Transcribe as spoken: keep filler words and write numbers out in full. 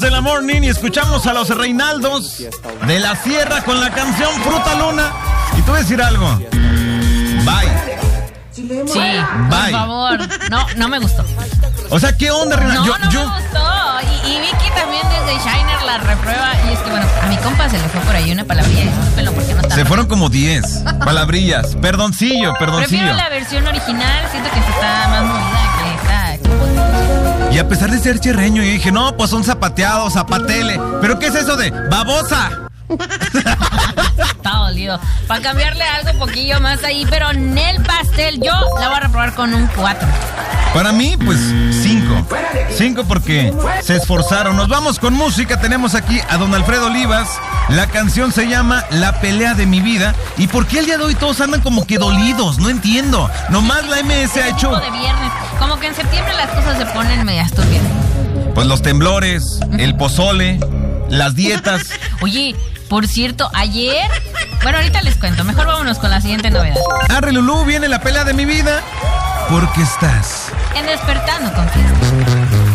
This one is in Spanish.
de la morning y escuchamos a los Reinaldos de la Sierra con la canción Fruta Luna. Y tú voy a decir algo. Bye. Sí, Bye. por favor. No, no me gustó. O sea, ¿qué onda, Reinaldo? No, yo, no yo... me gustó. Y, y Vicky también desde Shiner la reprueba. Y es que, bueno, a mi compa se le fue por ahí una palabrilla. Discúlpenlo porque no está. Se fueron como diez palabrillas. Perdoncillo, perdoncillo. Prefiero la versión original. Siento que está más movida que esta. Y a pesar de ser chirreño, yo dije, no, pues son zapateados, zapatele. ¿Pero qué es eso de babosa? Está dolido. Para cambiarle algo poquillo más ahí. Pero en el pastel yo la voy a reprobar con un cuatro. Para mí, pues, cinco. Cinco porque se esforzaron. Nos vamos con música. Tenemos aquí a don Alfredo Olivas. La canción se llama La Pelea de Mi Vida. ¿Y por qué el día de hoy todos andan como que dolidos? No entiendo. Nomás la M S ha hecho... de viernes. Como que en septiembre las cosas se ponen medias turbias. Pues los temblores, el pozole, las dietas. Oye, por cierto, ayer... Bueno, ahorita les cuento. Mejor vámonos con la siguiente novedad. Arre Lulú, viene La Pelea de Mi Vida. Porque estás... En Despertando con Fiesta.